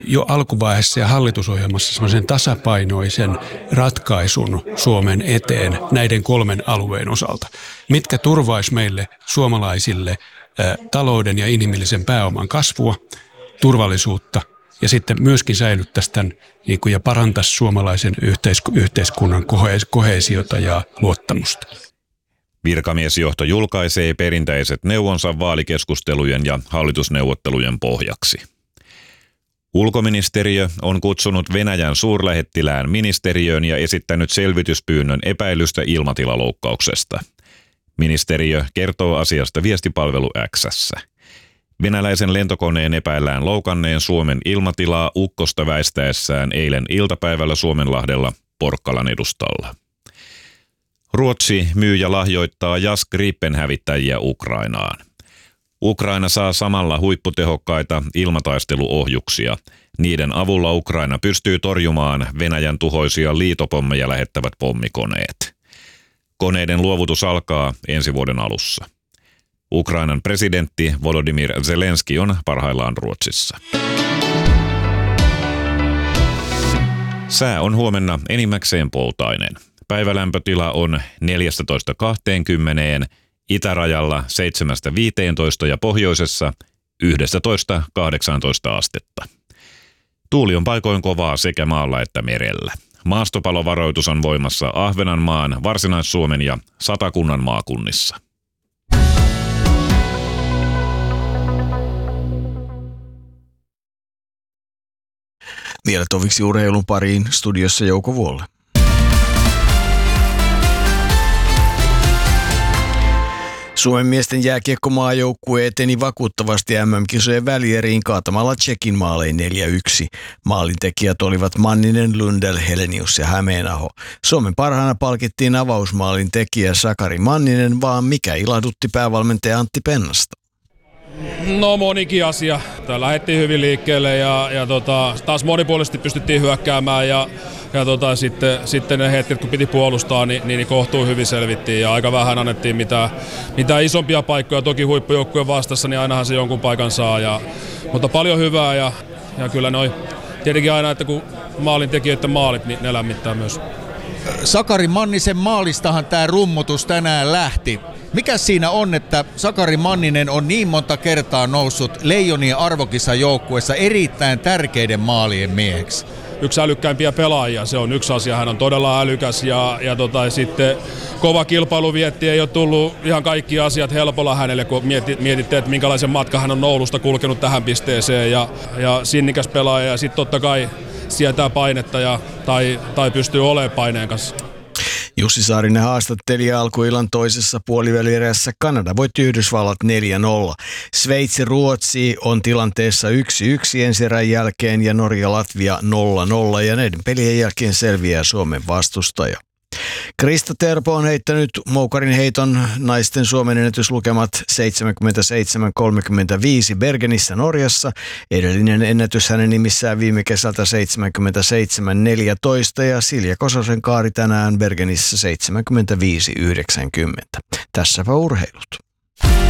jo alkuvaiheessa ja hallitusohjelmassa semmoisen tasapainoisen ratkaisun Suomen eteen näiden 3 alueen osalta, mitkä turvaisi meille suomalaisille talouden ja inhimillisen pääoman kasvua, turvallisuutta ja sitten myöskin säilyttäisi tämän ja parantaisi suomalaisen yhteiskunnan koheesiota ja luottamusta. Virkamiesjohto julkaisee perinteiset neuvonsa vaalikeskustelujen ja hallitusneuvottelujen pohjaksi. Ulkoministeriö on kutsunut Venäjän suurlähettilään ministeriöön ja esittänyt selvityspyynnön epäilystä ilmatilaloukkauksesta. Ministeriö kertoo asiasta viestipalvelu X:ssä. Venäläisen lentokoneen epäillään loukanneen Suomen ilmatilaa ukkosta väistäessään eilen iltapäivällä Suomenlahdella Porkkalan edustalla. Ruotsi myy ja lahjoittaa JAS Gripen-hävittäjiä Ukrainaan. Ukraina saa samalla huipputehokkaita ilmataisteluohjuksia. Niiden avulla Ukraina pystyy torjumaan Venäjän tuhoisia liitopommeja lähettävät pommikoneet. Koneiden luovutus alkaa ensi vuoden alussa. Ukrainan presidentti Volodymyr Zelenski on parhaillaan Ruotsissa. Sää on huomenna enimmäkseen poutainen. Päivälämpötila on 14-20, itärajalla 7-15 ja pohjoisessa 11-18 astetta. Tuuli on paikoin kovaa sekä maalla että merellä. Maastopalovaroitus on voimassa Ahvenanmaan, Varsinais-Suomen ja Satakunnan maakunnissa. Vielä toviksi urheilun pariin, studiossa Jouko Vuolle. Suomen miesten jääkiekkomaajoukkue eteni vakuuttavasti MM-kisojen välieriin kaatamalla Tšekin maalein 4-1. Maalintekijät olivat Manninen, Lundell, Helenius ja Hämeenaho. Suomen parhaana palkittiin avausmaalin tekijä Sakari Manninen, vaan mikä ilahdutti päävalmentaja Antti Pennasta? No monikin asia. Tää lähdettiin hyvin liikkeelle ja taas monipuolisesti pystyttiin hyökkäämään ja sitten ne hetket kun piti puolustaa, niin kohtuu hyvin selvittiin ja aika vähän annettiin mitään isompia paikkoja. Toki huippujoukkueen vastassa, niin ainahan se jonkun paikan saa. Mutta paljon hyvää ja kyllä tietenkin aina, että kun maalintekijöiden maalit, niin ne lämmittää myös. Sakari Mannisen maalistahan tämä rummutus tänään lähti. Mikä siinä on, että Sakari Manninen on niin monta kertaa noussut Leijonien arvokisajoukkueessa erittäin tärkeiden maalien mieheksi? Yksi älykkäimpiä pelaajia, se on yksi asia, hän on todella älykäs ja sitten kova kilpailuvietti, ei ole tullut ihan kaikki asiat helpolla hänelle, kun mietitte, että minkälaisen matkan hän on Oulusta kulkenut tähän pisteeseen ja sinnikäs pelaaja ja sitten totta kai sietää painetta tai pystyy olemaan paineen kanssa. Jussi Saarinen haastatteli alkuillan toisessa puolivälierässä. Kanada voitti Yhdysvallat 4-0. Sveitsi Ruotsi on tilanteessa 1-1 ensierän jälkeen ja Norja Latvia 0-0 ja näiden pelien jälkeen selviää Suomen vastustaja. Krista Terpo on heittänyt moukarin heiton naisten Suomen ennätyslukemat 77-35 Bergenissä Norjassa. Edellinen ennätys hänen nimissään viime kesältä 77-14 ja Silja Kososen kaari tänään Bergenissä 75-90. Tässäpä urheilut.